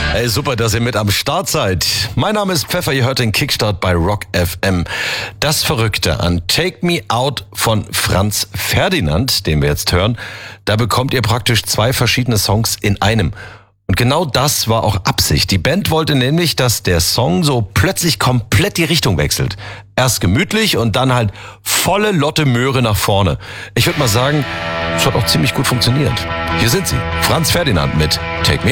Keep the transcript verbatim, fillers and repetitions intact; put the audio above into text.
Hey, super, dass ihr mit am Start seid. Mein Name ist Pfeffer, ihr hört den Kickstart bei Rock F M. Das Verrückte an Take Me Out von Franz Ferdinand, den wir jetzt hören, da bekommt ihr praktisch zwei verschiedene Songs in einem. Und genau das war auch Absicht. Die Band wollte nämlich, dass der Song so plötzlich komplett die Richtung wechselt. Erst gemütlich und dann halt volle Lotte Möhre nach vorne. Ich würde mal sagen, es hat auch ziemlich gut funktioniert. Hier sind sie, Franz Ferdinand mit Take Me